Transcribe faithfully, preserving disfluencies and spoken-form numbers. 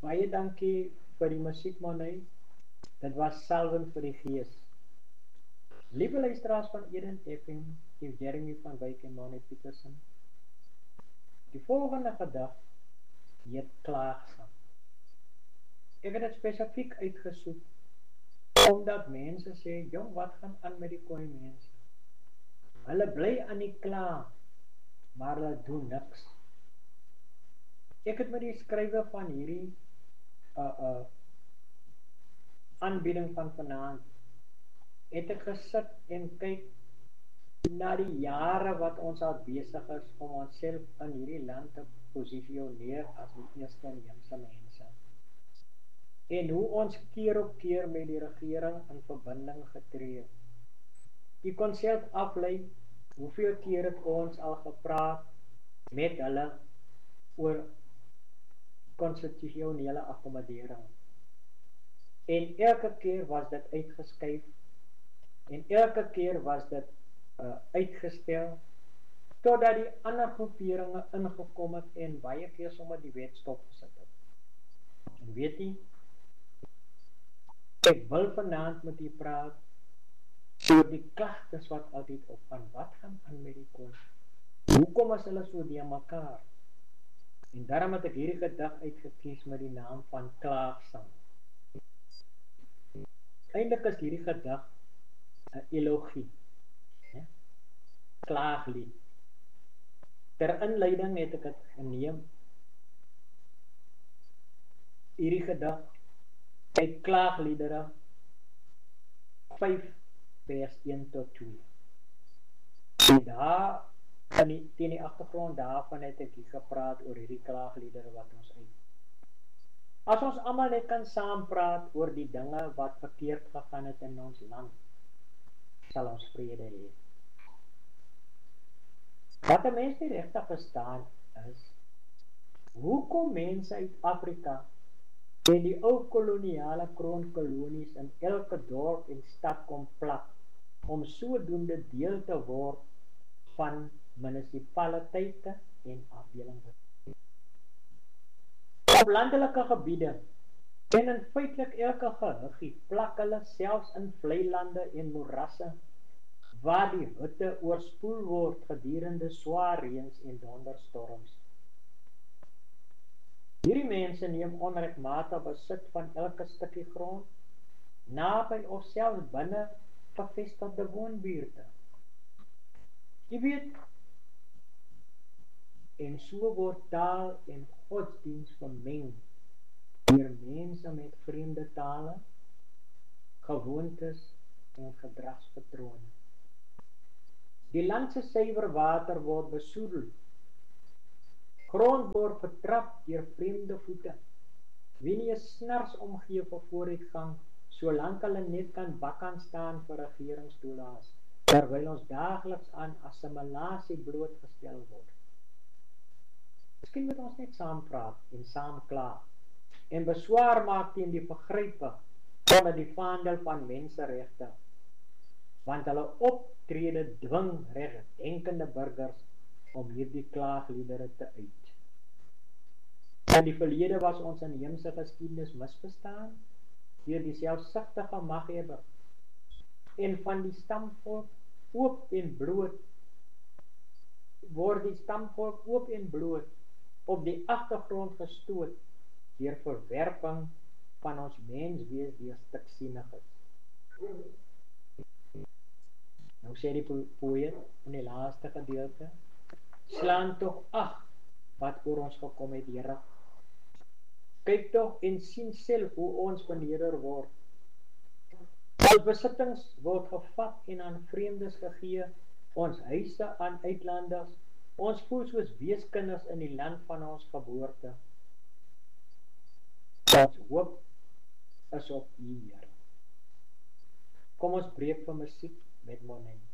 Baie dankie vir die musiek, Monet. Dit was salwend vir die gees. Liewe luisteraars van Eden F M, die Jeremy van Wyk en Monet Petersen. Die volgende gedig heet Klaagsaam. Ek het dit spesifiek uitgesoek, omdat mense sê, jong, wat gaan aan met die Khoi mense? Hulle bly aan die kla, maar hulle doen niks. Ek het met die skrywer van hierdie uh, uh, aanbieding van vanaand, het ek gesit en kyk na die jare wat ons al besig is om onsself in hierdie land te posisioneer as die eerste inheemse mense. En hoe ons keer op keer met die regering in verbinding getree. Die kon self aflei, hoeveel keer het ons al gepraat met hulle oor konstitusionele akkommodering. En elke keer was dit uitgeskuif, en elke keer was dit uh, uitgestel, totdat die ander groeperinge ingekom het en baie keer sommer die wet stopgesit het. En weet jy, ek wil vanaand met u praat oor die klagtes wat altyd opgaan. Wat gaan aan met die Khoi? Hoekom is hulle so deur mekaar? En daarom het ek hierdie gedig uitgekies met die naam van Klaagsaam. Eintlik is hierdie gedig 'n elogie, ja? Klaaglied. Ter inleiding het ek dit geneem, hierdie gedig uit Klaagliedere vyf vers een tot twee. En daar, in die, teen die agtergrond daarvan het ek hier gepraat oor hierdie klaagliedere wat ons uit. As ons almal net kan saam praat oor die dinge wat verkeerd gegaan het in ons land, sal ons vrede hê. Wat 'n mens nie regtig verstaan is, hoekom mense uit Afrika en die ou koloniale kroonkolonies in elke dorp en stad kom plak, om sodoende deel te word van munisipaliteite en afdelings. Op landelike gebiede en in feitelik elke gehuggie plak hulle selfs in vlei lande en moerasse, waar die hutte oorspoel word gedurende swaar reëns en donderstorms. Hierdie mense neem onregmatig besit van elke stukkie grond, naby of selfs binne gevestigde woonbuurte. Jy weet, en so word taal en godsdienst vermeng deur mense met vreemde tale, gewoontes en gedragspatrone. Die land se suiwer water word besoedel. Grond word vertrap deur vreemde voete, wie nie 'n snars omgee vir vooruitgang, solank hulle net kan bakkan staan vir regeringstoelaas, terwyl ons daagliks aan assimilasie blootgestel word. Miskien moet ons net saam praat en saam kla, en beswaar maak teen die vergrype onder die vaandel van menseregte, want hulle optrede dwing regdenkende burgers om hierdie klaagliedere te uit. In die verlede was ons inheemse geskiedenis misverstaan deur die selfsugtige maghebber en van die stamvolk oop en bloot word die stamvolk oop en bloot op die agtergrond gestoot deur verwerping van ons menswees deur stiksieniges. Nou sê die po poëet in die laaste gedeelte, slaan tog ag wat oor ons gekom het, Here. Kyk tog en sien self hoe ons verneder word. Ons besittings word gevat en aan vreemdes gegee, ons huise aan uitlanders, ons voel soos weeskinders in die land van ons geboorte. Ons hoop is op U, Here. Kom ons breek vir musiek met Monet.